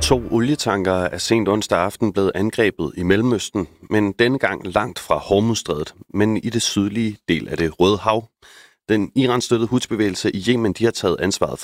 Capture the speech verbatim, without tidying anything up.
To olietankere er sent onsdag aften blevet angrebet i Mellemøsten, men denne gang langt fra Hormuzstrædet, men i det sydlige del af det Røde Hav. Den Iran-støttede Houthi-bevægelse i Yemen, de har taget ansvaret